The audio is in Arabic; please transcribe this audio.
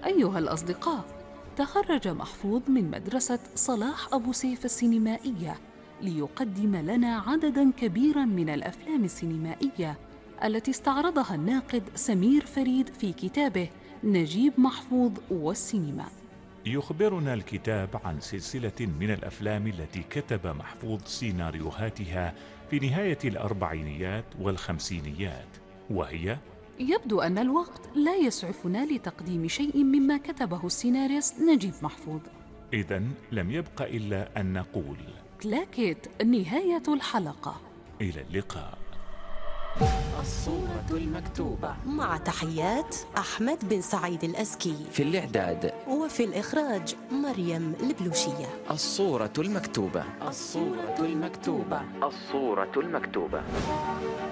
أيها الأصدقاء، تخرج محفوظ من مدرسة صلاح أبو سيف السينمائية ليقدم لنا عدداً كبيراً من الأفلام السينمائية التي استعرضها الناقد سمير فريد في كتابه نجيب محفوظ والسينما. يخبرنا الكتاب عن سلسلة من الأفلام التي كتب محفوظ سيناريوهاتها في نهاية الأربعينيات والخمسينيات، وهي يبدو أن الوقت لا يسعفنا لتقديم شيء مما كتبه السيناريست نجيب محفوظ. إذن لم يبق إلا أن نقول كلاكيت نهاية الحلقة. إلى اللقاء. الصورة المكتوبة، مع تحيات أحمد بن سعيد الأزكي، في الإعداد وفي الإخراج مريم البلوشية. الصورة المكتوبة، الصورة المكتوبة، الصورة المكتوبة.